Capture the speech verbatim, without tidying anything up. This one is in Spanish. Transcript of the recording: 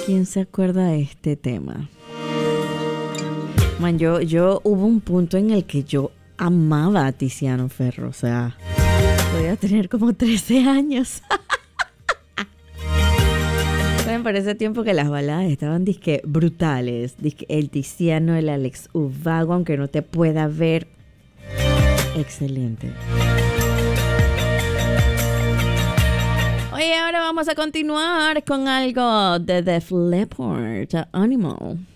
¿Quién se acuerda de este tema? Man, yo, yo hubo un punto en el que yo amaba a Tiziano Ferro. O sea, podía tener como trece años. ¿Saben? Por ese tiempo que las baladas estaban disque brutales. Disque el Tiziano, el Alex Ubago, aunque no te pueda ver. Excelente. Oye, ahora vamos a continuar con algo de Def Leppard, Animal.